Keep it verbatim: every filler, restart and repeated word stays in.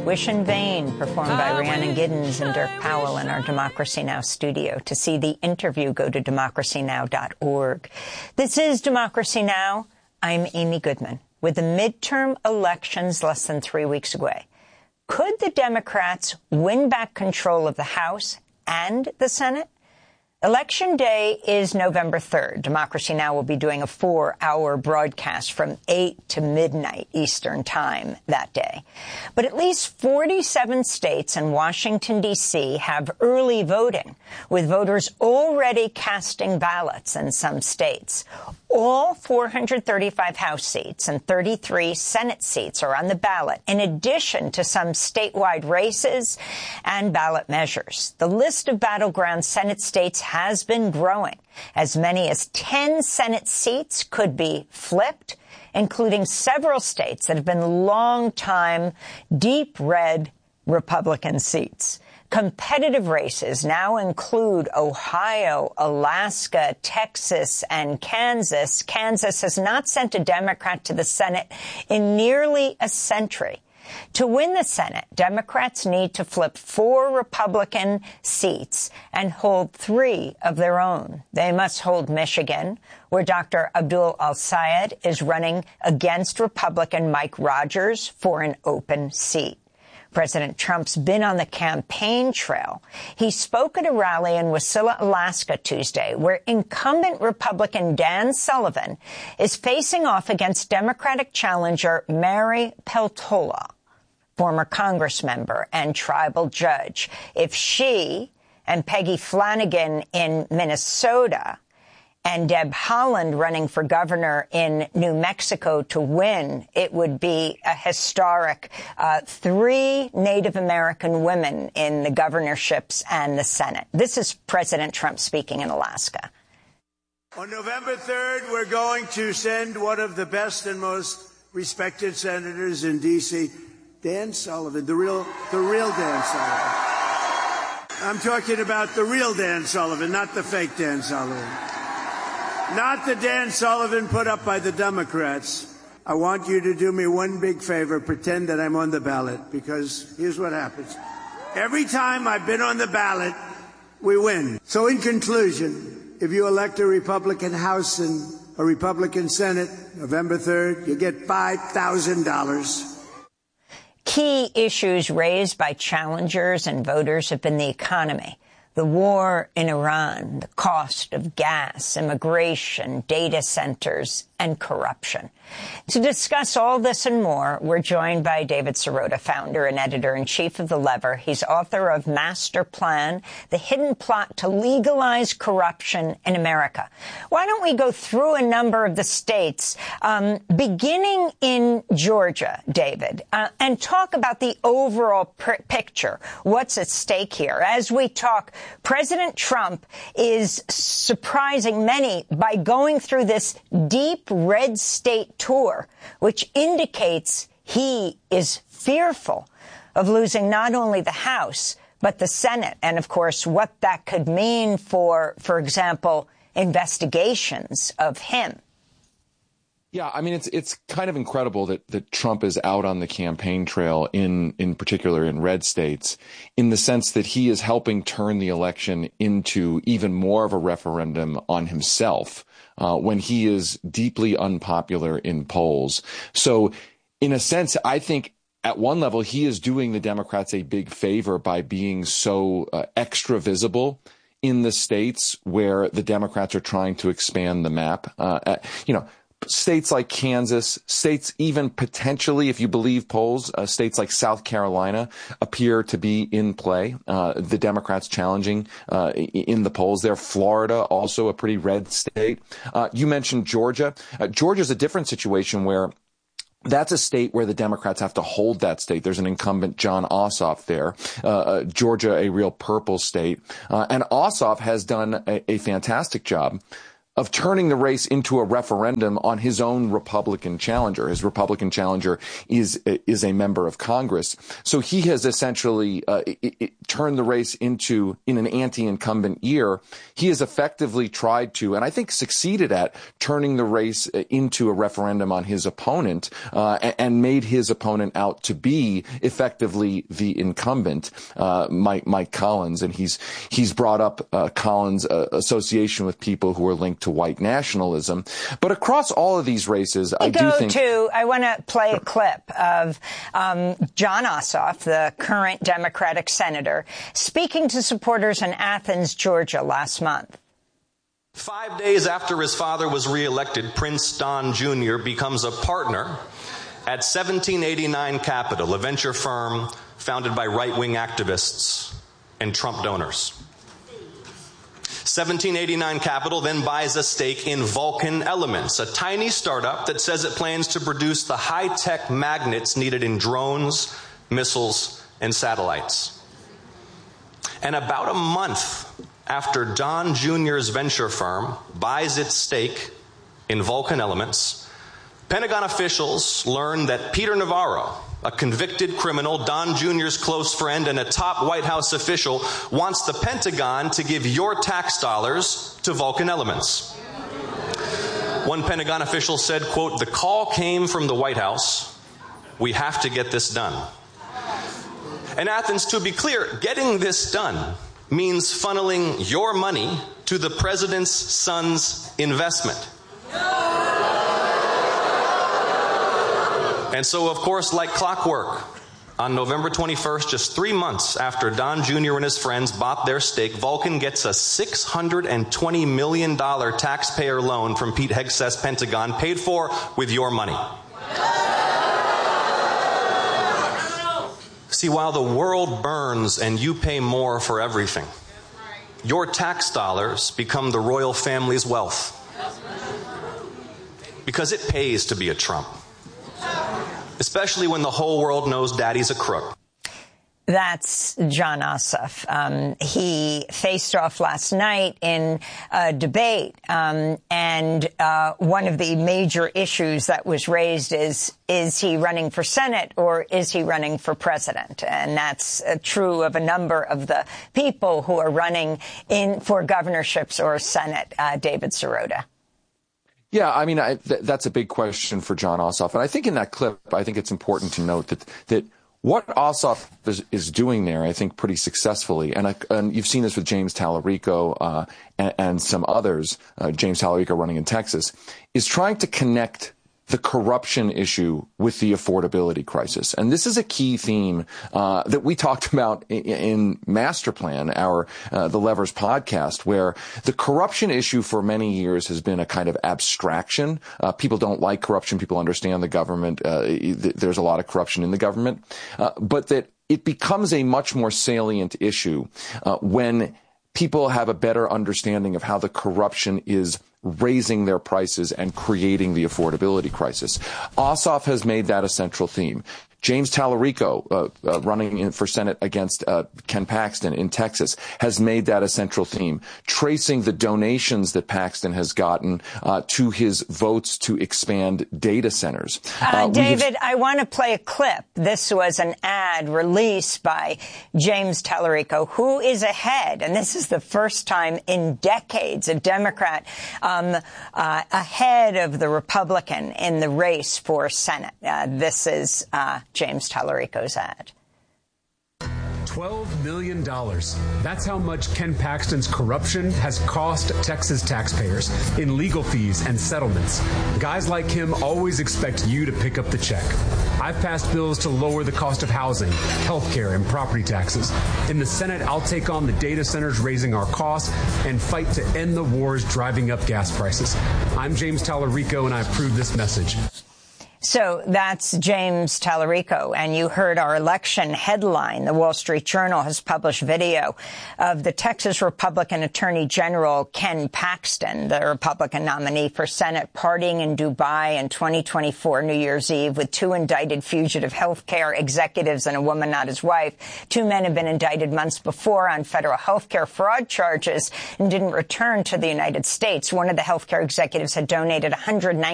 Wish in Vain, performed by Rhiannon Giddens and Dirk Powell in our Democracy Now! Studio. To see the interview, go to democracy now dot org. This is Democracy Now! I'm Amy Goodman. With the midterm elections less than three weeks away, could the Democrats win back control of the House and the Senate? Election Day is November third. Democracy Now! Will be doing a four-hour broadcast from eight to midnight Eastern Time that day. But at least forty-seven states and Washington, D C have early voting, with voters already casting ballots in some states. All four hundred thirty-five House seats and thirty-three Senate seats are on the ballot, in addition to some statewide races and ballot measures. The list of battleground Senate states has been growing. As many as ten Senate seats could be flipped, including several states that have been long-time, deep red Republican seats. Competitive races now include Ohio, Alaska, Texas, and Kansas. Kansas has not sent a Democrat to the Senate in nearly a century. To win the Senate, Democrats need to flip four Republican seats and hold three of their own. They must hold Michigan, where Doctor Abdul Al-Sayed is running against Republican Mike Rogers for an open seat. President Trump's been on the campaign trail. He spoke at a rally in Wasilla, Alaska Tuesday, where incumbent Republican Dan Sullivan is facing off against Democratic challenger Mary Peltola, former Congress member and tribal judge. If she and Peggy Flanagan in Minnesota and Deb Haaland running for governor in New Mexico to win, it would be a historic uh, three Native American women in the governorships and the Senate. This is President Trump speaking in Alaska. On November third, we're going to send one of the best and most respected senators in D C, Dan Sullivan, the real, the real Dan Sullivan. I'm talking about the real Dan Sullivan, not the fake Dan Sullivan. Not the Dan Sullivan put up by the Democrats. I want you to do me one big favor, pretend that I'm on the ballot, because here's what happens. Every time I've been on the ballot, we win. So in conclusion, if you elect a Republican House and a Republican Senate, November third, you get five thousand dollars. Key issues raised by challengers and voters have been the economy, the war in Iran, the cost of gas, immigration, data centers, and corruption. To discuss all this and more, we're joined by David Sirota, founder and editor-in-chief of The Lever. He's author of Master Plan, The Hidden Plot to Legalize Corruption in America. Why don't we go through a number of the states, um, beginning in Georgia, David, uh, and talk about the overall pr- picture. What's at stake here? As we talk, President Trump is surprising many by going through this deep red state tour, which indicates he is fearful of losing not only the House, but the Senate. And, of course, what that could mean for, for example, investigations of him. Yeah, I mean, it's it's kind of incredible that, that Trump is out on the campaign trail, in in particular in red states, in the sense that he is helping turn the election into even more of a referendum on himself uh, when he is deeply unpopular in polls. So in a sense, I think at one level, he is doing the Democrats a big favor by being so uh, extra visible in the states where the Democrats are trying to expand the map. Uh, uh, you know, states like Kansas, states even potentially, if you believe polls, uh, states like South Carolina appear to be in play. Uh, the Democrats challenging uh, in the polls there. Florida, also a pretty red state. Uh, you mentioned Georgia. Uh, Georgia's a different situation where that's a state where the Democrats have to hold that state. There's an incumbent, Jon Ossoff, there. Uh, uh, Georgia, a real purple state. Uh, and Ossoff has done a, a fantastic job of turning the race into a referendum on his own Republican challenger. His Republican challenger is is a member of Congress. So he has essentially uh, it, it turned the race into, in an anti-incumbent year, he has effectively tried to, and I think succeeded at, turning the race into a referendum on his opponent, uh, and, and made his opponent out to be effectively the incumbent, uh, Mike, Mike Collins. And he's he's brought up uh, Collins' uh, association with people who are linked to white nationalism. But across all of these races, I do think... To, I want to play a clip of um, Jon Ossoff, the current Democratic senator, speaking to supporters in Athens, Georgia last month. Five days after his father was reelected, Prince Don Junior becomes a partner at seventeen eighty-nine Capital, a venture firm founded by right-wing activists and Trump donors. seventeen eighty-nine Capital then buys a stake in Vulcan Elements, a tiny startup that says it plans to produce the high-tech magnets needed in drones, missiles, and satellites. And about a month after Don Junior's venture firm buys its stake in Vulcan Elements, Pentagon officials learn that Peter Navarro, a convicted criminal, Don Junior's close friend, and a top White House official, wants the Pentagon to give your tax dollars to Vulcan Elements. One Pentagon official said, quote, "The call came from the White House. We have to get this done." And Athens, to be clear, getting this done means funneling your money to the president's son's investment. And so, of course, like clockwork, on November twenty-first, just three months after Don Junior and his friends bought their stake, Vulcan gets a six hundred twenty million dollars taxpayer loan from Pete Hegseth's Pentagon, paid for with your money. See, while the world burns and you pay more for everything, your tax dollars become the royal family's wealth. Because it pays to be a Trump. Especially when the whole world knows daddy's a crook. That's Jon Ossoff. Um, he faced off last night in a debate, um, and uh, one of the major issues that was raised is, is he running for Senate or is he running for president? And that's uh, true of a number of the people who are running in for governorships or Senate. Uh, David Sirota. Yeah, I mean, I, th- that's a big question for Jon Ossoff. And I think in that clip, I think it's important to note that that what Ossoff is, is doing there, I think, pretty successfully, and, I, and you've seen this with James Tallarico uh, and, and some others, uh, James Tallarico running in Texas, is trying to connect the corruption issue with the affordability crisis. And this is a key theme uh, that we talked about in, in Master Plan, our uh, The Levers podcast, where the corruption issue for many years has been a kind of abstraction. Uh, people don't like corruption. People understand the government. Uh, there's a lot of corruption in the government. Uh, but that it becomes a much more salient issue uh, when people have a better understanding of how the corruption is raising their prices and creating the affordability crisis. Ossoff has made that a central theme. James Tallarico, uh, uh, running in for Senate against uh, Ken Paxton in Texas, has made that a central theme, tracing the donations that Paxton has gotten uh, to his votes to expand data centers. Uh, uh, David, have... I want to play a clip. This was an ad released by James Tallarico, who is ahead, and this is the first time in decades a Democrat um, uh, ahead of the Republican in the race for Senate. Uh, this is uh, James Tallarico's ad. twelve million dollars. That's how much Ken Paxton's corruption has cost Texas taxpayers in legal fees and settlements. Guys like him always expect you to pick up the check. I've passed bills to lower the cost of housing, health care, and property taxes. In the Senate, I'll take on the data centers raising our costs and fight to end the wars driving up gas prices. I'm James Tallarico, and I approve this message. So that's James Tallarico, and you heard our election headline. The Wall Street Journal has published video of the Texas Republican Attorney General Ken Paxton, the Republican nominee for Senate, partying in Dubai in twenty twenty-four New Year's Eve with two indicted fugitive health care executives and a woman not his wife. Two men have been indicted months before on federal health care fraud charges and didn't return to the United States. One of the health care executives had donated one hundred ninety